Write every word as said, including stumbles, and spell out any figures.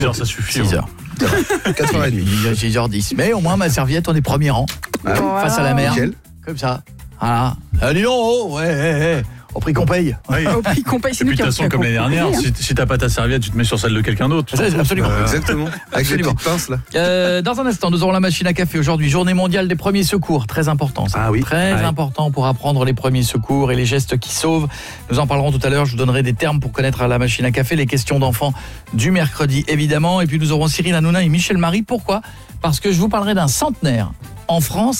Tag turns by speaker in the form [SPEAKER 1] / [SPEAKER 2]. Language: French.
[SPEAKER 1] Ça suffit.
[SPEAKER 2] six heures.
[SPEAKER 3] quatre heures trente.
[SPEAKER 2] six heures dix. Mais au moins, ma serviette, on est premier rang.
[SPEAKER 3] Ah,
[SPEAKER 2] face à la mer.
[SPEAKER 3] nickel.
[SPEAKER 2] Comme ça. Voilà. Allez, non, oh, ouais, ouais, ouais. Au prix qu'on paye.
[SPEAKER 1] Oui.
[SPEAKER 4] Au prix qu'on paye, c'est
[SPEAKER 1] Et
[SPEAKER 4] nous
[SPEAKER 1] puis de
[SPEAKER 4] qui
[SPEAKER 1] toute façon, comme l'année dernière, si, si t'as pas ta serviette, tu te mets sur celle de quelqu'un d'autre.
[SPEAKER 2] C'est absolument.
[SPEAKER 3] Euh, exactement. Avec les
[SPEAKER 2] Absolument.
[SPEAKER 3] petites pinces là.
[SPEAKER 2] Euh, dans un instant, nous aurons la machine à café aujourd'hui, journée mondiale des premiers secours, très important ça.
[SPEAKER 3] Ah oui.
[SPEAKER 2] Très
[SPEAKER 3] Ah oui.
[SPEAKER 2] important pour apprendre les premiers secours et les gestes qui sauvent. Nous en parlerons tout à l'heure, je vous donnerai des termes pour connaître la machine à café, les questions d'enfants du mercredi évidemment, et puis nous aurons Cyril Hanouna et Michel Marie. Pourquoi ? Parce que je vous parlerai d'un centenaire en France